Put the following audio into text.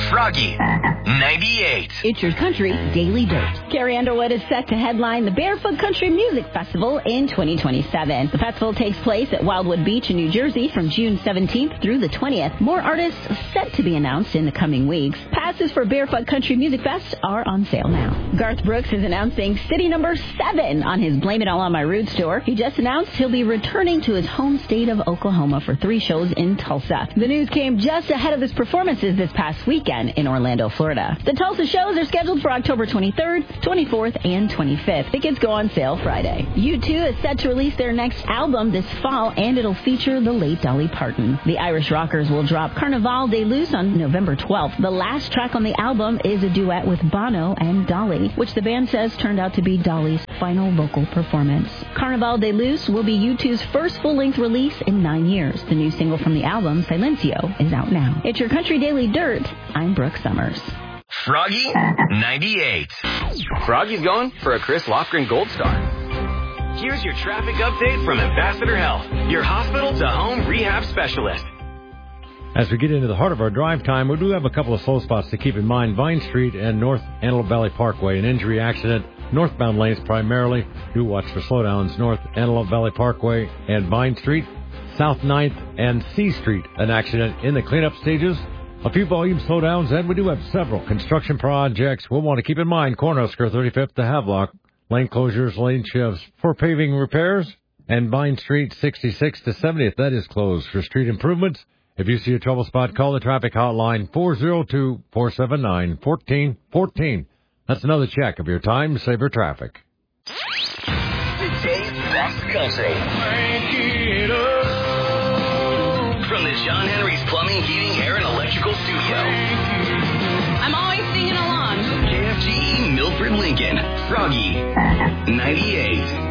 Froggy 98. It's your country Daily Dirt. Carrie Underwood is set to headline the Barefoot Country Music Festival in 2027. The festival takes place at Wildwood Beach in New Jersey from June 17th through the 20th. More artists set to be announced in the coming weeks. Passes for Barefoot Country Music Fest are on sale now. Garth Brooks is announcing city number 7 on his Blame It All on My Roots tour. He just announced he'll be returning to his home state of Oklahoma for 3 shows in Tulsa. The news came just ahead of his performances this past weekend in Orlando, Florida. The Tulsa shows are scheduled for October 23rd, 24th, and 25th. Tickets go on sale Friday. U2 is set to release their next album this fall, and it'll feature the late Dolly Parton. The Irish Rockers will drop Carnaval de Luz on November 12th. The last track on the album is a duet with Bono and Dolly, which the band says turned out to be Dolly's final vocal performance. Carnaval de Luz will be U2's first full-length release in 9 years. The new single from the album, Silencio, is out now. It's your Country Daily Dirt. I'm Brooke Summers. Froggy 98. Froggy's going for a Chris Lofgren Gold Star. Here's your traffic update from Ambassador Health, your hospital-to-home rehab specialist. As we get into the heart of our drive time, we do have a couple of slow spots to keep in mind. Vine Street and North Antelope Valley Parkway, an injury accident. Northbound lanes primarily. Do watch for slowdowns. North Antelope Valley Parkway and Vine Street. South 9th and C Street, an accident in the cleanup stages. A few volume slowdowns, and we do have several construction projects we'll want to keep in mind. Cornhusker 35th to Havelock. Lane closures, lane shifts for paving repairs. And Vine Street 66th to 70th, that is closed for street improvements. If you see a trouble spot, call the traffic hotline 402-479-1414. That's another check of your time saver traffic. Today's best country. From the John Henry's Plumbing, Heating, Air, and Electrical Studio. I'm always singing along. KFGE Milford, Lincoln. Froggy 98.